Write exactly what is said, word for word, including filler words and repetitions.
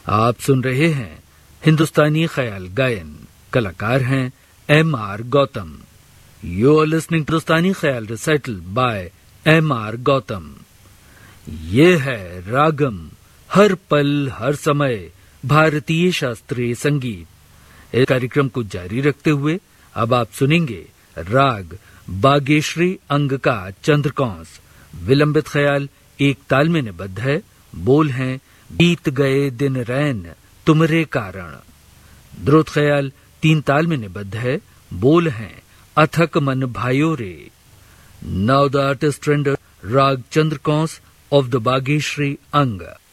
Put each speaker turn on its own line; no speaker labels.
आप सुन रहे हैं हिंदुस्तानी ख्याल गायन। कलाकार हैं M R Gautam. You are listening to हिंदुस्तानी ख्याल recital bye M R Gautam. ये है रागम, हर पल हर समय भारतीय शास्त्रीय संगीत। इस कार्यक्रम को जारी रखते हुए अब आप सुनेंगे राग बागेश्री अंग का चंद्रकौंस। विलंबित ख्याल एक ताल में निबद्ध है। बोल हैं बीत गए दिन रैन तुमरे कारण। द्रुत ख्याल तीन ताल में निबद्ध है। बोल हैं अथक मन भाइयों रे। नाउ द आर्टिस्ट रेंडर राग चंद्रकौंस ऑफ द बागेश्री अंग।